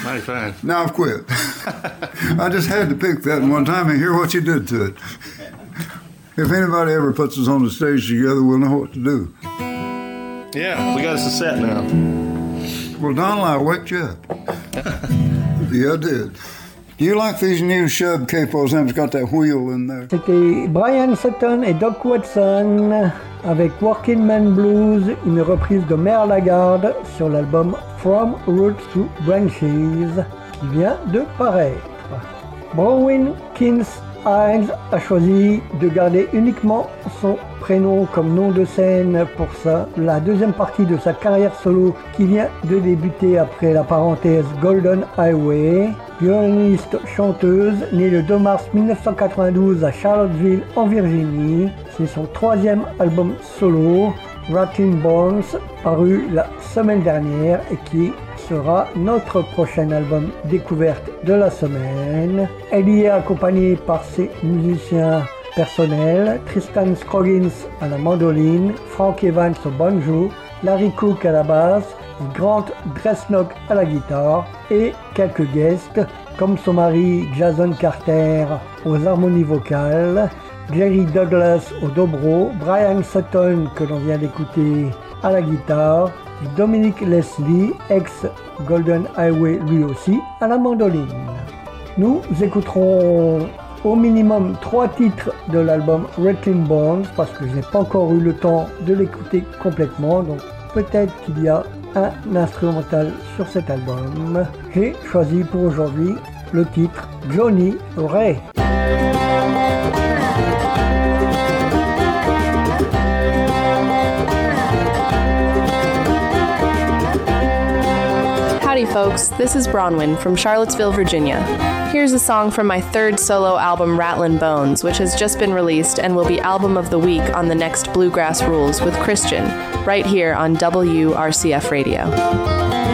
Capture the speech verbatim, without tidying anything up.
Mighty fine. Now I've quit. I just had to pick that one time and hear what you did to it. If anybody ever puts us on the stage together, we'll know what to do. Yeah, we got us a set now. Well, Donald, I waked you up. Yeah, I did. Do you like these new Shub capos? It's got that wheel in there. C'était Brian Sutton et Doc Watson avec Working Man Blues, une reprise de Merle Lagarde sur l'album From Roots to Branches qui vient de paraître. Bronwyn Kings-Hines a choisi de garder uniquement son prénom comme nom de scène pour sa, la deuxième partie de sa carrière solo qui vient de débuter après la parenthèse Golden Highway. Violoniste chanteuse, née le deux mars mille neuf cent quatre-vingt-douze à Charlottesville en Virginie. C'est son troisième album solo, Rattlin' Bones, paru la semaine dernière et qui sera notre prochain album découverte de la semaine. Elle y est accompagnée par ses musiciens personnels, Tristan Scroggins à la mandoline, Frank Evans au banjo, Larry Cook à la basse, Grant Dresnock à la guitare et quelques guests comme son mari Jason Carter aux harmonies vocales, Jerry Douglas au dobro, Brian Sutton que l'on vient d'écouter à la guitare, Dominic Leslie, ex Golden Highway lui aussi, à la mandoline. Nous écouterons au minimum trois titres de l'album Rattlin' Bones parce que je n'ai pas encore eu le temps de l'écouter complètement, donc peut-être qu'il y a un instrumental sur cet album. J'ai choisi pour aujourd'hui le titre Johnny Ray. Howdy folks, this is Bronwyn from Charlottesville, Virginia. Here's a song from my third solo album Rattlin' Bones, which has just been released and will be Album of the Week on the next Bluegrass Rules with Christian, right here on W R C F Radio.